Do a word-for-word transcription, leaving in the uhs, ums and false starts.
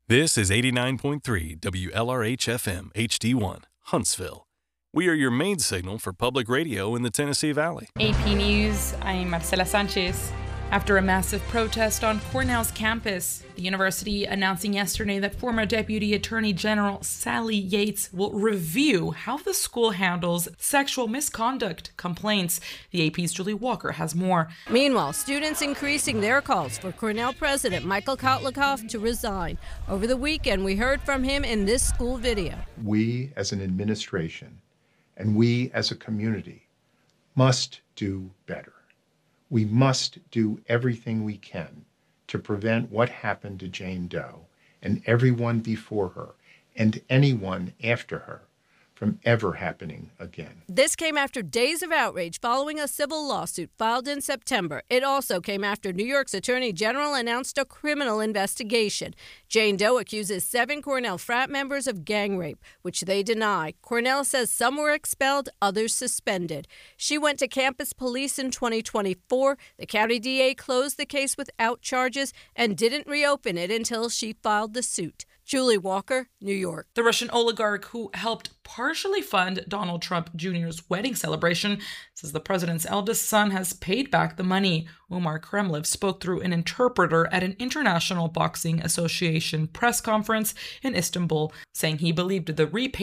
This is eighty-nine point three W L R H F M H D one, Huntsville. We are your main signal for public radio in the Tennessee Valley. A P News, I'm Marcela Sanchez. After a massive protest on Cornell's campus, the university announcing yesterday that former Deputy Attorney General Sally Yates will review how the school handles sexual misconduct complaints. The A P's Julie Walker has more. Meanwhile, students increasing their calls for Cornell President Michael Kotlikoff to resign. Over the weekend, we heard from him in this school video. We as an administration and we as a community must do better. We must do everything we can to prevent what happened to Jane Doe and everyone before her and anyone after her from ever happening again. This came after days of outrage following a civil lawsuit filed in September. It also came after New York's Attorney General announced a criminal investigation. Jane Doe accuses seven Cornell frat members of gang rape, which they deny. Cornell says some were expelled, others suspended. She went to campus police in twenty twenty-four. The county D A closed the case without charges and didn't reopen it until she filed the suit. Julie Walker, New York. The Russian oligarch who helped partially fund Donald Trump Junior's wedding celebration says the president's eldest son has paid back the money. Umar Kremlev spoke through an interpreter at an International Boxing Association press conference in Istanbul, saying he believed the repayment